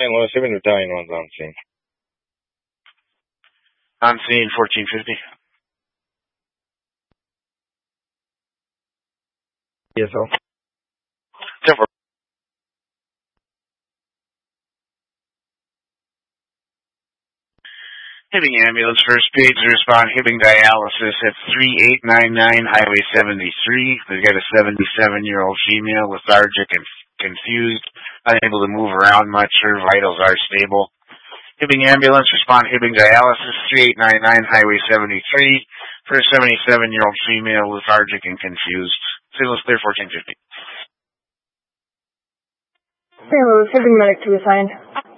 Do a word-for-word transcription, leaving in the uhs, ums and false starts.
Saint Louis, Hibbing Battalion one's on scene. On scene, fourteen fifty. Yes, sir. ten four. Hibbing ambulance, first page to respond, Hibbing dialysis at three eight nine nine Highway seventy-three. We've got a seventy-seven-year-old female, lethargic and confused, unable to move around much. Her vitals are stable. Hibbing ambulance, respond, Hibbing dialysis, three eight nine nine Highway seventy-three. For a seventy-seven-year-old female, lethargic and confused. Saint Louis clear, fourteen fifty. Saint Louis, Hibbing medic to assigned.